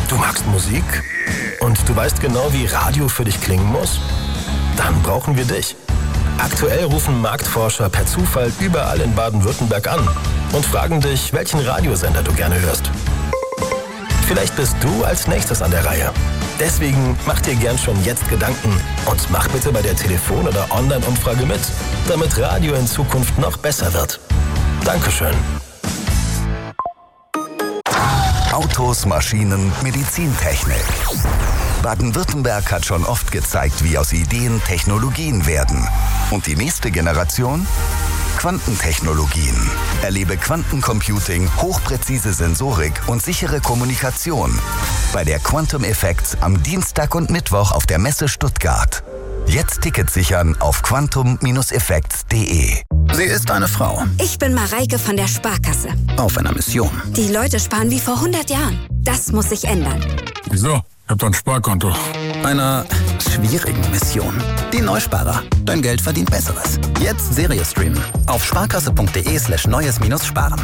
Du magst Musik? Und du weißt genau, wie Radio für dich klingen muss? Dann brauchen wir dich. Aktuell rufen Marktforscher per Zufall überall in Baden-Württemberg an und fragen dich, welchen Radiosender du gerne hörst. Vielleicht bist du als nächstes an der Reihe. Deswegen mach dir gern schon jetzt Gedanken und mach bitte bei der Telefon- oder Online-Umfrage mit, damit Radio in Zukunft noch besser wird. Dankeschön. Autos, Maschinen, Medizintechnik. Baden-Württemberg hat schon oft gezeigt, wie aus Ideen Technologien werden. Und die nächste Generation? Quantentechnologien. Erlebe Quantencomputing, hochpräzise Sensorik und sichere Kommunikation bei der Quantum Effects am Dienstag und Mittwoch auf der Messe Stuttgart. Jetzt Tickets sichern auf quantum-effects.de. Sie ist eine Frau. Ich bin Mareike von der Sparkasse. Auf einer Mission. Die Leute sparen wie vor 100 Jahren. Das muss sich ändern. Wieso? Ich hab doch ein Sparkonto. Einer schwierigen Mission. Die Neusparer. Dein Geld verdient Besseres. Jetzt Serie streamen. Auf sparkasse.de/neues-sparen.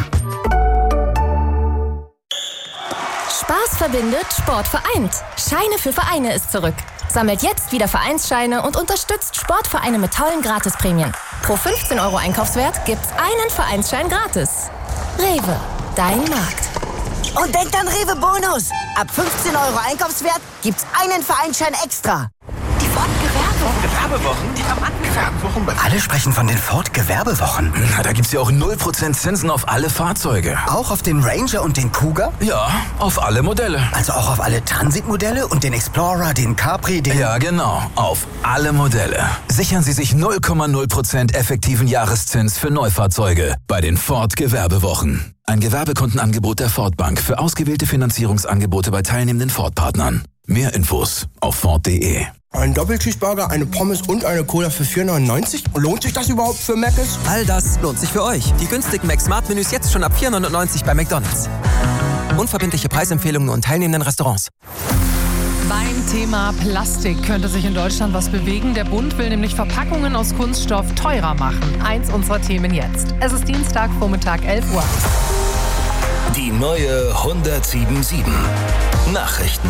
Spaß verbindet, Sport vereint. Scheine für Vereine ist zurück. Sammelt jetzt wieder Vereinsscheine und unterstützt Sportvereine mit tollen Gratisprämien. Pro 15 € Einkaufswert gibt's einen Vereinsschein gratis. Rewe, dein Markt. Und denkt an Rewe Bonus. Ab 15 € Einkaufswert gibt's einen Vereinsschein extra. Die Ford-Gewerbewochen, die haben angefangen. Alle sprechen von den Ford-Gewerbewochen. Na, da gibt's ja auch 0% Zinsen auf alle Fahrzeuge. Auch auf den Ranger und den Cougar? Ja, auf alle Modelle. Also auch auf alle Transit-Modelle und den Explorer, den Capri, den... Ja, genau. Auf alle Modelle. Sichern Sie sich 0,0% effektiven Jahreszins für Neufahrzeuge bei den Ford-Gewerbewochen. Ein Gewerbekundenangebot der Ford Bank für ausgewählte Finanzierungsangebote bei teilnehmenden Ford-Partnern. Mehr Infos auf Ford.de. Ein Doppelcheeseburger, eine Pommes und eine Cola für 4,99? Lohnt sich das überhaupt für Mc's? All das lohnt sich für euch. Die günstigen Mac-Smart-Menüs jetzt schon ab 4,99 bei McDonald's. Unverbindliche Preisempfehlungen und teilnehmenden Restaurants. Beim Thema Plastik könnte sich in Deutschland was bewegen. Der Bund will nämlich Verpackungen aus Kunststoff teurer machen. Eins unserer Themen jetzt. Es ist Dienstag, Vormittag 11 Uhr. Die neue 107.7 Nachrichten.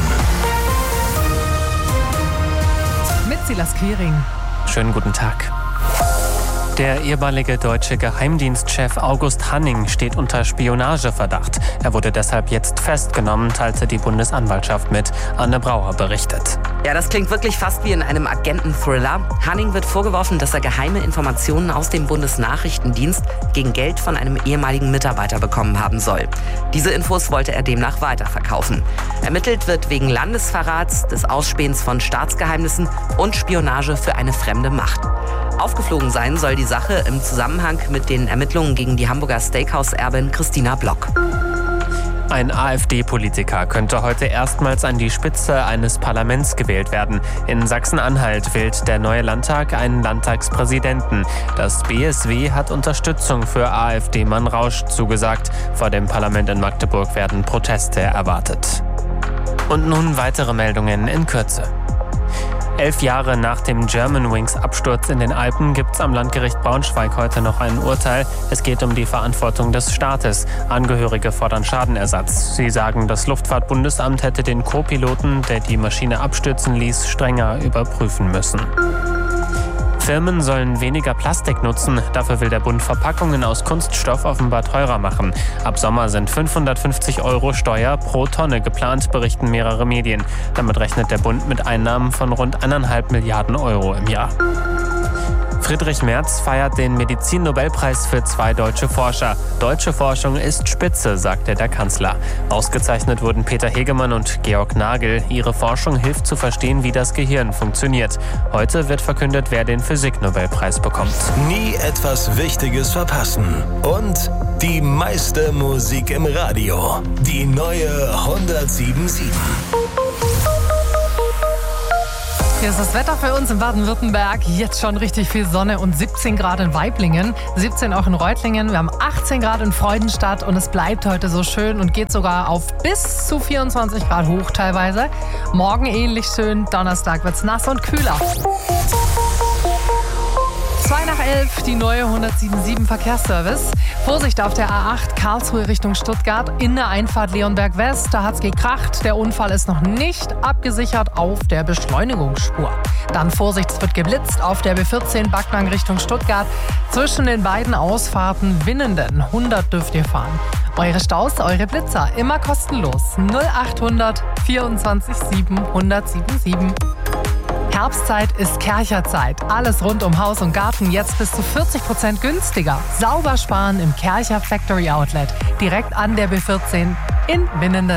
Mit Silas Quiring. Schönen guten Tag. Der ehemalige deutsche Geheimdienstchef August Hanning steht unter Spionageverdacht. Er wurde deshalb jetzt festgenommen, teilte die Bundesanwaltschaft mit. Anne Brauer berichtet. Ja, das klingt wirklich fast wie in einem Agenten-Thriller. Hanning wird vorgeworfen, dass er geheime Informationen aus dem Bundesnachrichtendienst gegen Geld von einem ehemaligen Mitarbeiter bekommen haben soll. Diese Infos wollte er demnach weiterverkaufen. Ermittelt wird wegen Landesverrats, des Ausspähens von Staatsgeheimnissen und Spionage für eine fremde Macht. Aufgeflogen sein soll die Sache im Zusammenhang mit den Ermittlungen gegen die Hamburger Steakhouse-Erbin Christina Block. Ein AfD-Politiker könnte heute erstmals an die Spitze eines Parlaments gewählt werden. In Sachsen-Anhalt wählt der neue Landtag einen Landtagspräsidenten. Das BSW hat Unterstützung für AfD-Mann Rausch zugesagt. Vor dem Parlament in Magdeburg werden Proteste erwartet. Und nun weitere Meldungen in Kürze. 11 Jahre nach dem Germanwings-Absturz in den Alpen gibt es am Landgericht Braunschweig heute noch ein Urteil. Es geht um die Verantwortung des Staates. Angehörige fordern Schadenersatz. Sie sagen, das Luftfahrtbundesamt hätte den Co-Piloten, der die Maschine abstürzen ließ, strenger überprüfen müssen. Firmen sollen weniger Plastik nutzen. Dafür will der Bund Verpackungen aus Kunststoff offenbar teurer machen. Ab Sommer sind 550 € Steuer pro Tonne geplant, berichten mehrere Medien. Damit rechnet der Bund mit Einnahmen von rund 1,5 Milliarden € im Jahr. Friedrich Merz feiert den Medizin-Nobelpreis für 2 deutsche Forscher. Deutsche Forschung ist Spitze, sagte der Kanzler. Ausgezeichnet wurden Peter Hegemann und Georg Nagel. Ihre Forschung hilft zu verstehen, wie das Gehirn funktioniert. Heute wird verkündet, wer den Physik-Nobelpreis bekommt. Nie etwas Wichtiges verpassen. Und die meiste Musik im Radio. Die neue 107.7. Hier ist das Wetter für uns in Baden-Württemberg. Jetzt schon richtig viel Sonne und 17 Grad in Waiblingen, 17 auch in Reutlingen. Wir haben 18 Grad in Freudenstadt und es bleibt heute so schön und geht sogar auf bis zu 24 Grad hoch teilweise. Morgen ähnlich schön, Donnerstag wird's nass und kühler. 11, die neue 177 Verkehrsservice. Vorsicht auf der A8 Karlsruhe Richtung Stuttgart in der Einfahrt Leonberg West. Da hat's gekracht. Der Unfall ist noch nicht abgesichert auf der Beschleunigungsspur. Dann Vorsicht, es wird geblitzt auf der B14 Backnang Richtung Stuttgart. Zwischen den beiden Ausfahrten Winnenden. 100 dürft ihr fahren. Eure Staus, eure Blitzer, immer kostenlos. 0800 24 7 1077. Herbstzeit ist Kärcherzeit. Alles rund um Haus und Garten jetzt bis zu 40% günstiger. Sauber sparen im Kärcher Factory Outlet. Direkt an der B14 in Winnenden.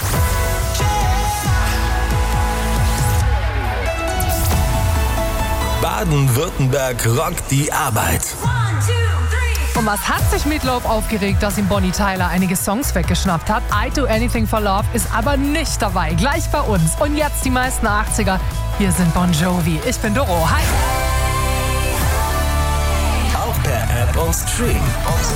Baden-Württemberg rockt die Arbeit. Und was hat sich Meatloaf aufgeregt, dass ihm Bonnie Tyler einige Songs weggeschnappt hat? I Do Anything for Love ist aber nicht dabei. Gleich bei uns. Und jetzt die meisten 80er. Hier sind Bon Jovi. Ich bin Doro. Hi. Auch per App und Stream.